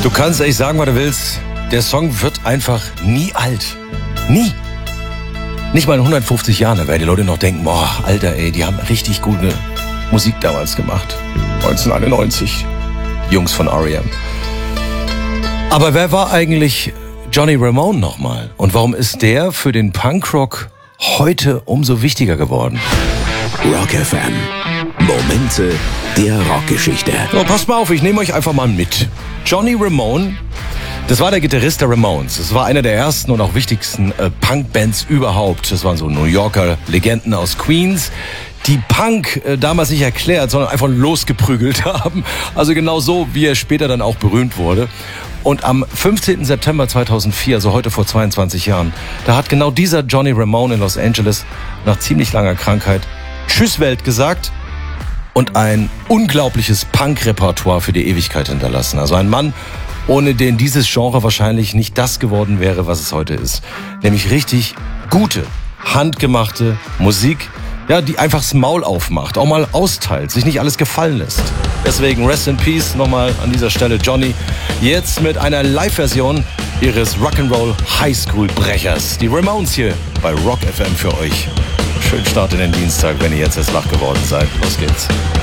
Du kannst echt sagen, was du willst. Der Song wird einfach nie alt. Nie. Nicht mal in 150 Jahren, da werden die Leute noch denken, boah, Alter, ey, die haben richtig gute Musik damals gemacht. 1991. Die Jungs von R.E.M. Aber wer war eigentlich Johnny Ramone nochmal? Und warum ist der für den Punkrock heute umso wichtiger geworden? Rock FM. Momente der Rockgeschichte. So, passt mal auf, ich nehme euch einfach mal mit. Johnny Ramone, das war der Gitarrist der Ramones. Das war einer der ersten und auch wichtigsten Punkbands überhaupt. Das waren so New Yorker Legenden aus Queens, die Punk damals nicht erklärt, sondern einfach losgeprügelt haben. Also genau so, wie er später dann auch berühmt wurde. Und am 15. September 2004, also heute vor 22 Jahren, da hat genau dieser Johnny Ramone in Los Angeles nach ziemlich langer Krankheit Tschüss Welt gesagt und ein unglaubliches Punk-Repertoire für die Ewigkeit hinterlassen. Also ein Mann, ohne den dieses Genre wahrscheinlich nicht das geworden wäre, was es heute ist. Nämlich richtig gute, handgemachte Musik, ja, die einfach das Maul aufmacht, auch mal austeilt, sich nicht alles gefallen lässt. Deswegen Rest in Peace nochmal an dieser Stelle Johnny. Jetzt mit einer Live-Version ihres Rock'n'Roll Highschool-Brechers. Die Ramones hier bei Rock FM für euch. Schönen Start in den Dienstag, wenn ihr jetzt erst wach geworden seid. Los geht's.